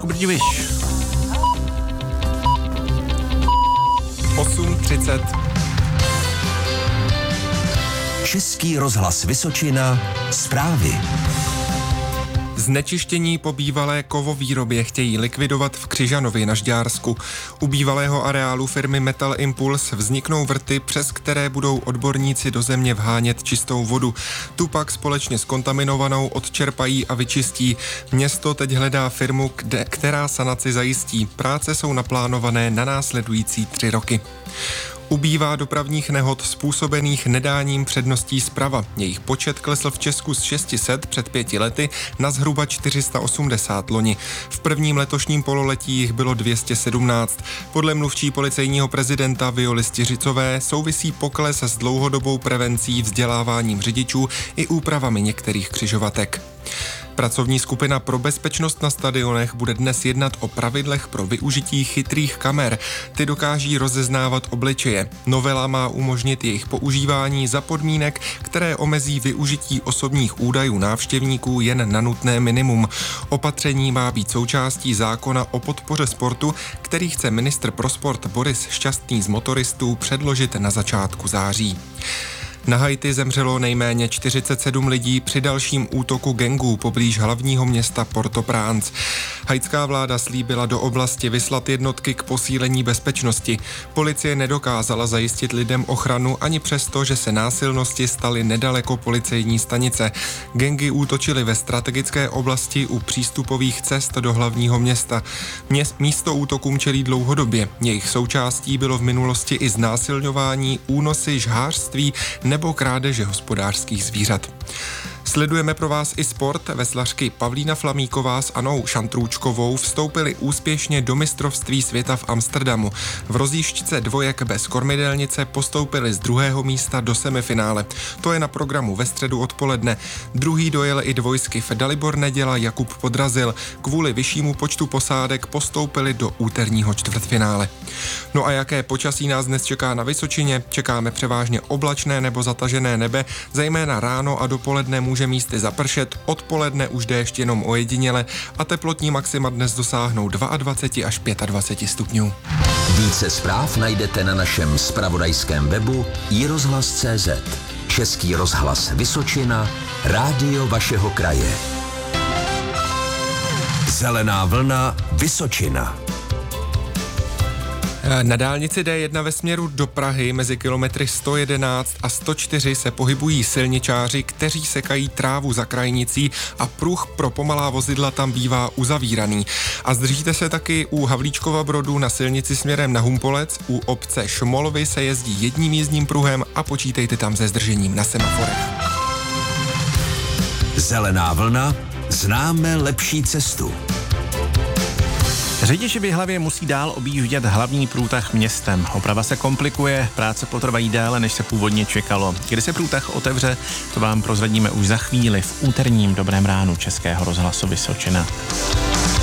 Kubrdiviš. 8:30. Český rozhlas Vysočina. Zprávy. Znečištění po bývalé kovovýrobě chtějí likvidovat v Křižanově na Žďársku. U bývalého areálu firmy Metal Impulse vzniknou vrty, přes které budou odborníci do země vhánět čistou vodu. Tu pak společně s kontaminovanou odčerpají a vyčistí. Město teď hledá firmu, která sanaci zajistí. Práce jsou naplánované na následující 3 roky. Ubývá dopravních nehod způsobených nedáním předností zprava. Jejich počet klesl v Česku z 600 před 5 lety na zhruba 480 loni. V prvním letošním pololetí jich bylo 217. Podle mluvčí policejního prezidenta Violy Stiřicové souvisí pokles s dlouhodobou prevencí, vzděláváním řidičů i úpravami některých křižovatek. Pracovní skupina pro bezpečnost na stadionech bude dnes jednat o pravidlech pro využití chytrých kamer. Ty dokáží rozeznávat obličeje. Novela má umožnit jejich používání za podmínek, které omezí využití osobních údajů návštěvníků jen na nutné minimum. Opatření má být součástí zákona o podpoře sportu, který chce ministr pro sport Boris Šťastný z Motoristů předložit na začátku září. Na Haiti zemřelo nejméně 47 lidí při dalším útoku gangů poblíž hlavního města Port-au-Prince. Haitská vláda slíbila do oblasti vyslat jednotky k posílení bezpečnosti. Policie nedokázala zajistit lidem ochranu ani přesto, že se násilnosti staly nedaleko policejní stanice. Gangy útočily ve strategické oblasti u přístupových cest do hlavního města. Místo útokům čelí dlouhodobě. Jejich součástí bylo v minulosti i znásilňování, únosy, žhářství nebo krádeže hospodářských zvířat. Sledujeme pro vás i sport. Veslařky Pavlína Flamíková s Anou Šantrůčkovou vstoupily úspěšně do mistrovství světa v Amsterdamu. V rozjížďce dvojek bez kormidelnice postoupily z 2. místa do semifinále. To je na programu ve středu odpoledne. Druhý dojel i dvojsky Dalibor Neděla, Jakub Podrazil. Kvůli vyššímu počtu posádek postoupili do úterního čtvrtfinále. No a jaké počasí nás dnes čeká na Vysočině? Čekáme převážně oblačné nebo zatažené nebe, zejména ráno a dopoledne může místy zapršet, odpoledne už déšť jenom ojediněle a teplotní maxima dnes dosáhnou 22 až 25 stupňů. Více zpráv najdete na našem zpravodajském webu iRozhlas.cz. Český rozhlas Vysočina, rádio vašeho kraje. Zelená vlna Vysočina. Na dálnici D1 ve směru do Prahy mezi kilometry 111 a 104 se pohybují silničáři, kteří sekají trávu za krajnicí a pruh pro pomalá vozidla tam bývá uzavíraný. A zdržíte se taky u Havlíčkova Brodu na silnici směrem na Humpolec, u obce Šmolovy se jezdí jedním jízdním pruhem a počítejte tam se zdržením na semaforech. Zelená vlna, známe lepší cestu. Řidiči v Jihlavě musí dál objíždět hlavní průtah městem. Oprava se komplikuje, práce potrvají déle, než se původně čekalo. Kdy se průtah otevře, to vám prozradíme už za chvíli v úterním Dobrém ránu Českého rozhlasu Vysočina.